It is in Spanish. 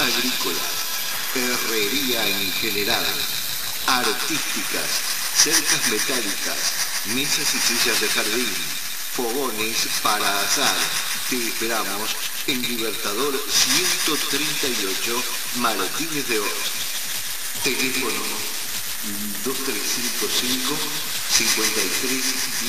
agrícola, herrería en general, artísticas, cercas metálicas, mesas y sillas de jardín, fogones para asar. Te esperamos en Libertador 138, Martínez de Oz. Teléfono 2355 53